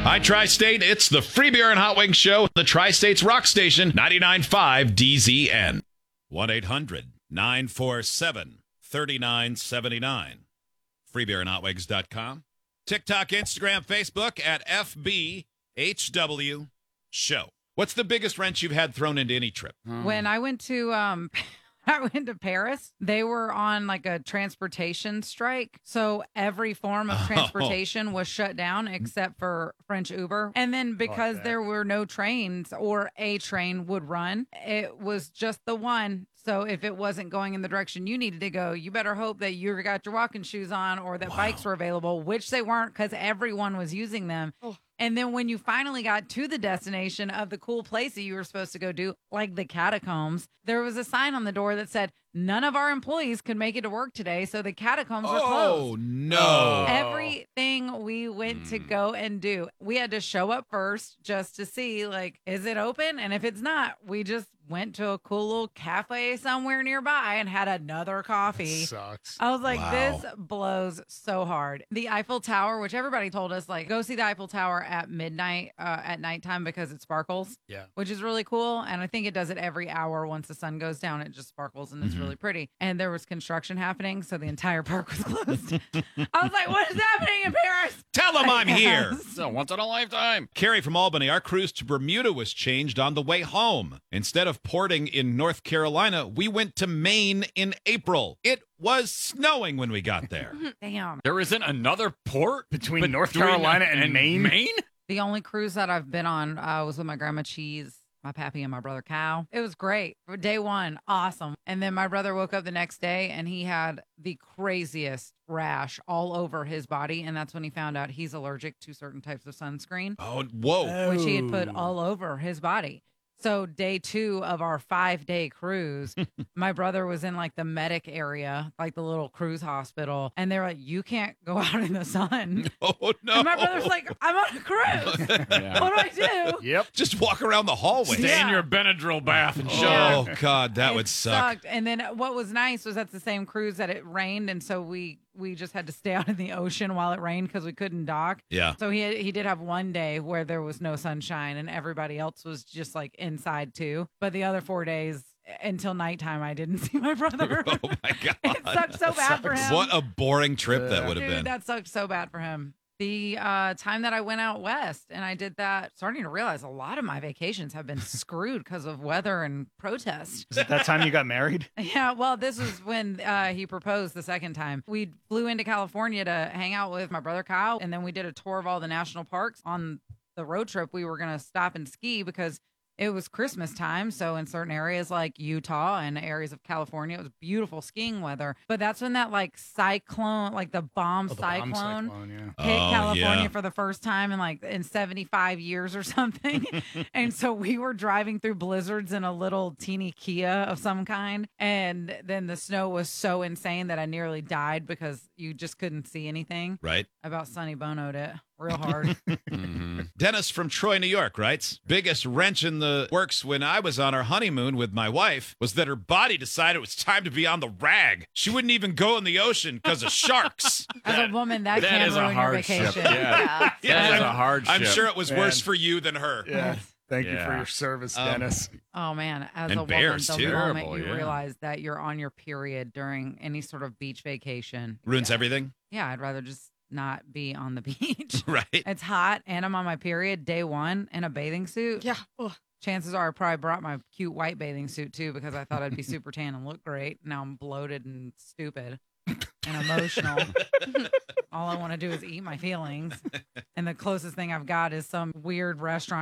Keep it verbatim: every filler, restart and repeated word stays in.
Hi, Tri-State. It's the Free Beer and Hot Wings Show, the Tri-State's rock station, ninety-nine point five D Z N. one eight hundred nine four seven three nine seven nine. free beer and hot wings dot com. TikTok, Instagram, Facebook at F B H W Show. What's the biggest wrench you've had thrown into any trip? When I went to um I went to Paris, they were on like a transportation strike. So every form of transportation oh. was shut down except for French Uber. And then because okay. there were no trains or a train would run, it was just the one. So if it wasn't going in the direction you needed to go, you better hope that you got your walking shoes on or that wow. bikes were available, which they weren't because everyone was using them. Oh. And then when you finally got to the destination of the cool place that you were supposed to go do, like the catacombs, there was a sign on the door that said, none of our employees could make it to work today, so the catacombs oh, were closed. Oh, no. Everything we went mm. to go and do, we had to show up first just to see, like, is it open? And if it's not, we just went to a cool little cafe somewhere nearby and had another coffee. That sucks. I was like, wow. this blows so hard. The Eiffel Tower, which everybody told us, like, go see the Eiffel Tower at midnight, uh, at nighttime because it sparkles. Yeah. Which is really cool. And I think it does it every hour. Once the sun goes down, it just sparkles and it's mm-hmm. really pretty. And there was construction happening, so the entire park was closed. I was like, what is happening in Paris? Tell them I'm here. So once in a lifetime. Carrie from Albany, our cruise to Bermuda was changed on the way home. Instead of porting in North Carolina, we went to Maine in April. It was snowing when we got there. Damn. There isn't another port between but North Carolina and, and Maine? Maine? The only cruise that I've been on uh, was with my grandma Cheese, my pappy, and my brother Cal. It was great. For day one, awesome. And then my brother woke up the next day and he had the craziest rash all over his body. And that's when he found out he's allergic to certain types of sunscreen. Oh, whoa. Which he had put all over his body. So day two of our five-day cruise, my brother was in like the medic area, like the little cruise hospital. And they were like, you can't go out in the sun. Oh, no. And my brother's like, I'm on a cruise. Yeah. What do I do? Yep. Just walk around the hallway. Stay yeah. in your Benadryl bath and shut Oh, God, that it would suck. Sucked. And then what was nice was that's the same cruise that it rained. And so we we just had to stay out in the ocean while it rained because we couldn't dock. Yeah. So he had, he did have one day where there was no sunshine and everybody else was just like inside too. But the other four days until nighttime, I didn't see my brother. Oh my God. It sucked so that bad sucks. for him. What a boring trip that would have Dude, been. That sucked so bad for him. The uh, time that I went out west and I did that, starting to realize a lot of my vacations have been screwed because of weather and protests. Is it that time you got married? Yeah, well, this was when uh, he proposed the second time. We flew into California to hang out with my brother Kyle, and then we did a tour of all the national parks. On the road trip, we were going to stop and ski because it was Christmas time, so in certain areas like Utah and areas of California, it was beautiful skiing weather. But that's when that like cyclone, like the bomb oh, the cyclone, bomb cyclone yeah. hit oh, California yeah. for the first time in like in seventy-five years or something. And so we were driving through blizzards in a little teeny Kia of some kind. And then the snow was so insane that I nearly died because you just couldn't see anything. Right. About Sonny Bono'd it real hard. Mm-hmm. Dennis from Troy, New York writes, biggest wrench in the works when I was on our honeymoon with my wife was that her body decided it was time to be on the rag. She wouldn't even go in the ocean because of sharks. As that, a woman, that, that can is ruin a your hardship. vacation. Yeah. Yeah, that is I'm, a hardship. I'm sure it was Man. worse for you than her. Yeah. Thank yeah. you for your service, Um, Dennis. Oh, man. As And a bears, woman, the too. moment Terrible, you yeah. realize that you're on your period during any sort of beach vacation. Ruins yeah. everything. Yeah, I'd rather just not be on the beach. Right. It's hot and I'm on my period day one in a bathing suit. Yeah. Ugh. Chances are I probably brought my cute white bathing suit too because I thought I'd be super tan and look great. Now I'm bloated and stupid and emotional. All I want to do is eat my feelings. And the closest thing I've got is some weird restaurant